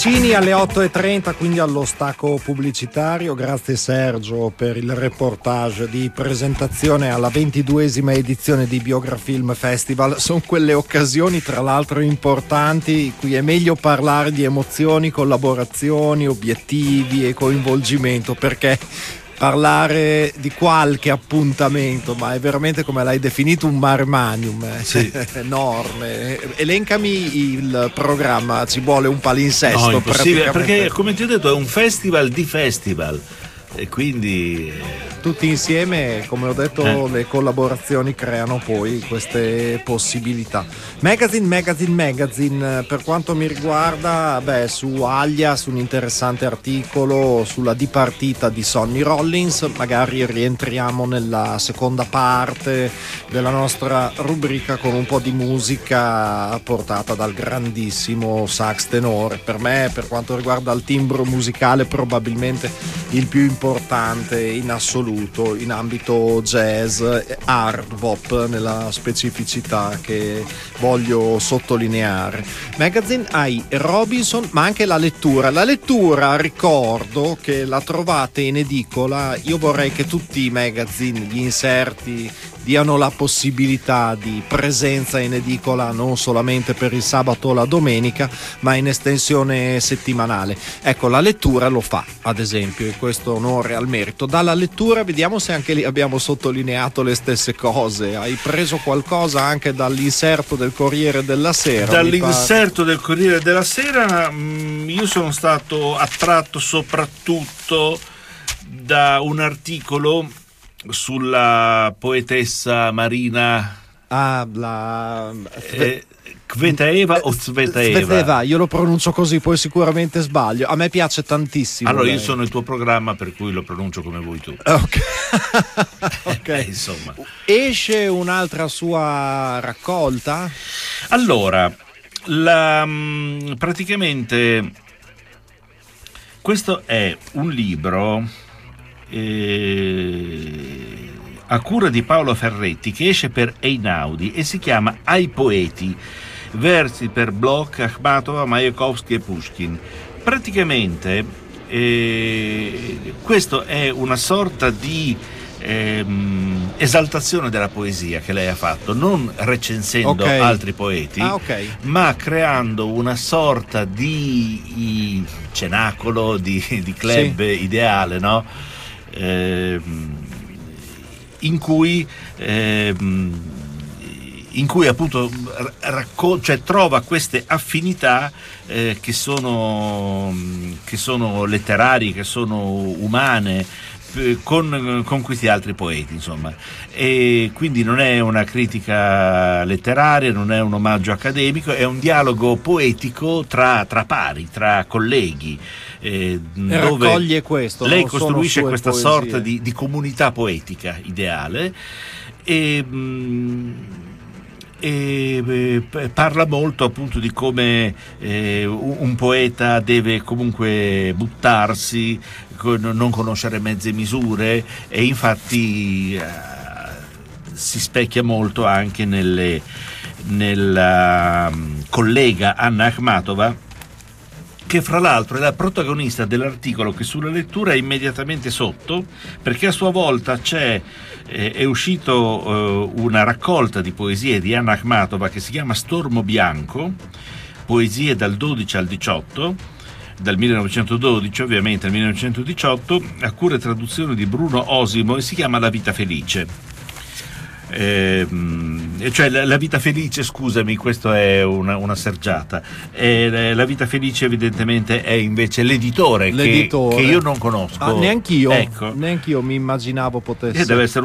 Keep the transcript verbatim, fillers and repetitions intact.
Vicini alle otto e trenta, quindi allo stacco pubblicitario. Grazie Sergio per il reportage di presentazione alla ventiduesima edizione di Biografilm Festival. Sono quelle occasioni tra l'altro importanti, qui è meglio parlare di emozioni, collaborazioni, obiettivi e coinvolgimento, perché parlare di qualche appuntamento, ma è veramente, come l'hai definito, un mare magnum, eh? Sì. Enorme. Elencami il programma, ci vuole un palinsesto. No, impossibile, praticamente. perché come ti ho detto è un festival di festival e quindi tutti insieme, come ho detto, eh. le collaborazioni creano poi queste possibilità. Magazine, magazine, magazine, per quanto mi riguarda, beh, su Alias un interessante articolo sulla dipartita di Sonny Rollins. Magari rientriamo nella seconda parte della nostra rubrica con un po' di musica portata dal grandissimo sax tenore. Per me, per quanto riguarda il timbro musicale, probabilmente il più importante in assoluto in ambito jazz, hard bop nella specificità che voglio sottolineare. Magazine hai Robinson, ma anche la lettura. La lettura, ricordo che la trovate in edicola. Io vorrei che tutti i magazine, gli inserti, diano la possibilità di presenza in edicola non solamente per il sabato o la domenica, ma in estensione settimanale. Ecco, la lettura lo fa, ad esempio, e questo onore al merito. Dalla lettura vediamo se anche lì abbiamo sottolineato le stesse cose. Hai preso qualcosa anche dall'inserto del Corriere della Sera? Dall'inserto del Corriere della Sera mh, io sono stato attratto soprattutto da un articolo sulla poetessa Marina ah, la... eh, Kvetaeva o Zvetaeva? Zvetaeva, io lo pronuncio così, poi sicuramente sbaglio. A me piace tantissimo. Allora lei. Io sono il tuo programma, per cui lo pronuncio come vuoi tu. Ok. Ok. Eh, insomma. Esce un'altra sua raccolta? Allora, la, praticamente questo è un libro Eh, a cura di Paolo Ferretti, che esce per Einaudi e si chiama Ai poeti, versi per Bloch, Akhmatova, Majakovskij e Pushkin. Praticamente eh, questo è una sorta di ehm, esaltazione della poesia che lei ha fatto, non recensendo okay. altri poeti, ah, okay. ma creando una sorta di, di cenacolo, di, di club sì. ideale, no? Eh, in cui eh, in cui appunto raccol- cioè trova queste affinità eh, che sono che sono letterarie, che sono umane con, con questi altri poeti, insomma, e quindi non è una critica letteraria, non è un omaggio accademico, è un dialogo poetico tra, tra pari, tra colleghi, eh, e dove raccoglie questo, lei non costruisce sono questa poesie. sorta di, di comunità poetica ideale e mh, e eh, parla molto appunto di come eh, un poeta deve comunque buttarsi, non conoscere mezze misure, e infatti eh, si specchia molto anche nelle, nella um, collega Anna Akhmatova, che fra l'altro è la protagonista dell'articolo che sulla lettura è immediatamente sotto, perché a sua volta c'è eh, è uscito eh, una raccolta di poesie di Anna Akhmatova che si chiama Stormo Bianco, poesie dal dodici al diciotto, dal millenovecentododici ovviamente al millenovecentodiciotto, a cura e traduzione di Bruno Osimo, e si chiama La vita felice. Eh, cioè la, la vita felice, scusami, questo è una, una sergiata. Eh, la vita felice evidentemente è invece l'editore, l'editore. Che, che io non conosco. Ah, neanch'io, ecco. neanch'io mi immaginavo potesse. E deve essere